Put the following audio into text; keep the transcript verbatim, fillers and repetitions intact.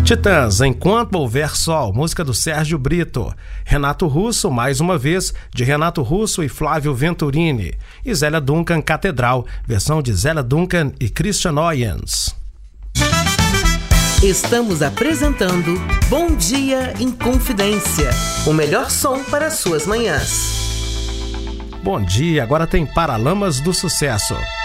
Titãs, Enquanto Houver Sol, música do Sérgio Brito. Renato Russo, mais uma vez, de Renato Russo e Flávio Venturini. E Zélia Duncan, Catedral, versão de Zélia Duncan e Christian Oyens. Estamos apresentando Bom Dia em Confidência, o melhor som para suas manhãs. Bom dia, agora tem Paralamas do Sucesso.